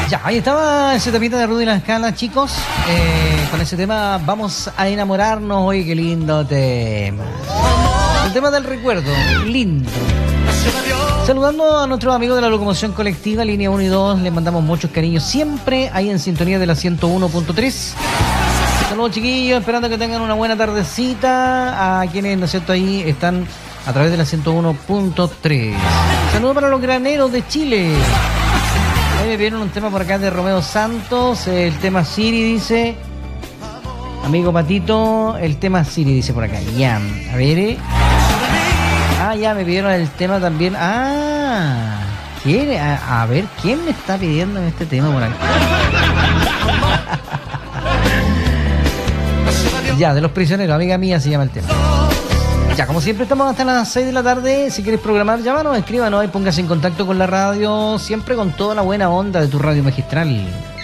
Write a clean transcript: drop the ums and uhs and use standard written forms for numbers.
Ya, ahí estaba ese temita de Rudy La Escala, chicos. Con ese tema vamos a enamorarnos. Oye, qué lindo tema. El tema del recuerdo, lindo. Saludando a nuestros amigos de la locomoción colectiva, línea 1 y 2, les mandamos muchos cariños siempre ahí en sintonía de la 101.3. Saludos, chiquillos, esperando que tengan una buena tardecita. A quienes, ¿no es cierto?, ahí están a través de la 101.3. Saludos para los graneros de Chile. Ahí me vieron un tema por acá de Romeo Santos, el tema Siri, dice. Amigo Patito, el tema Siri, dice por acá. Ya, a ver. Ya me pidieron el tema también. ¿Quiere? A ver, ¿quién me está pidiendo este tema por acá? Ya, de Los Prisioneros, amiga mía se llama el tema. Ya, como siempre estamos hasta las 6 de la tarde. Si quieres programar, llámanos, escríbanos y póngase en contacto con la radio, siempre con toda la buena onda de tu radio magistral.